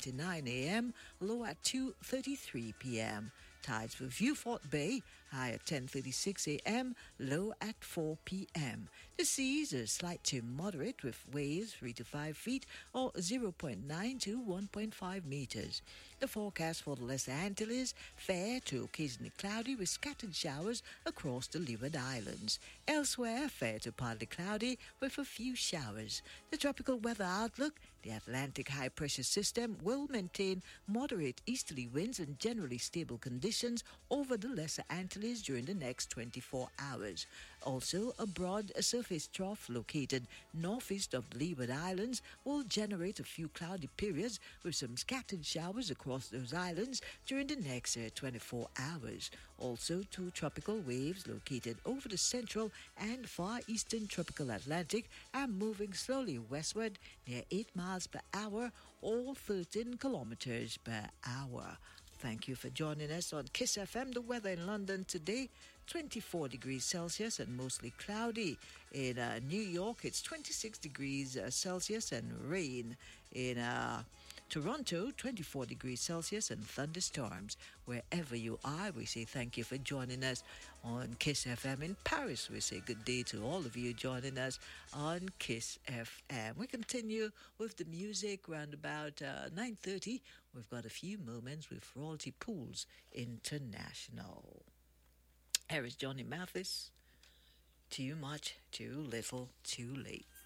7:29 a.m., low at 2:33 p.m. Tides for Viewfort Bay, high at 10:36 a.m., low at 4 p.m. The seas are slight to moderate with waves 3 to 5 feet or 0.9 to 1.5 meters. The forecast for the Lesser Antilles, fair to occasionally cloudy with scattered showers across the Leeward Islands. Elsewhere, fair to partly cloudy with a few showers. The tropical weather outlook, the Atlantic high pressure system will maintain moderate easterly winds and generally stable conditions over the Lesser Antilles during the next 24 hours. Also, a broad surface trough located northeast of the Leeward Islands will generate a few cloudy periods with some scattered showers across those islands during the next 24 hours. Also, two tropical waves located over the central and far eastern tropical Atlantic are moving slowly westward near 8 miles per hour or 13 kilometers per hour. Thank you for joining us on Kiss FM. The weather in London today, 24 degrees Celsius and mostly cloudy. In New York, it's 26 degrees Celsius and rain. In Toronto, 24 degrees Celsius and thunderstorms. Wherever you are, we say thank you for joining us on Kiss FM. In Paris, we say good day to all of you joining us on Kiss FM. We continue with the music around about 9:30. We've got a few moments with Royalty Pools International. Here is Johnny Mathis. Too much, too little, too late.